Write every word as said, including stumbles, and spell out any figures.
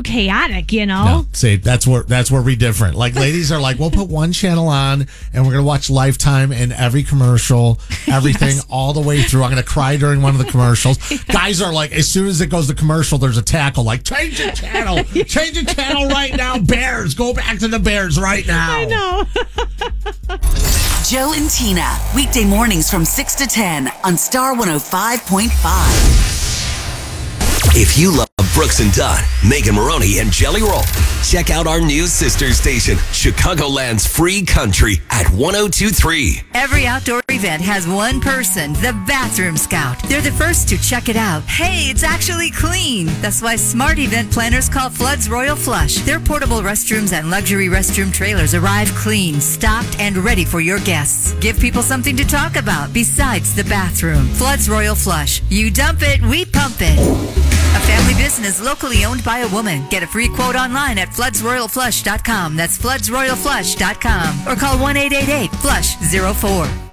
chaotic, you know? No, see, that's where that's where we different. Like, ladies are like, we'll put one channel on and we're gonna watch Lifetime and every commercial, everything Yes. all the way through. I'm gonna cry during one of the commercials. Guys are like, as soon as it goes to commercial, there's a tackle. Like, change the channel, change the channel right now. Bears, go back to the Bears right now. I know. Joe and Tina, weekday mornings from six to ten on Star one oh five point five. If you love Brooks and Dunn, Megan Maroney, and Jelly Roll, check out our new sister station, Chicagoland's Free Country at one oh two point three. Every outdoor event has one person, the Bathroom Scout. They're the first to check it out. Hey, it's actually clean. That's why smart event planners call Flood's Royal Flush. Their portable restrooms and luxury restroom trailers arrive clean, stocked, and ready for your guests. Give people something to talk about besides the bathroom. Flood's Royal Flush. You dump it, we pump it. A family business locally owned by a woman. Get a free quote online at floods royal flush dot com. That's floods royal flush dot com. Or call one eight eight eight flush zero four.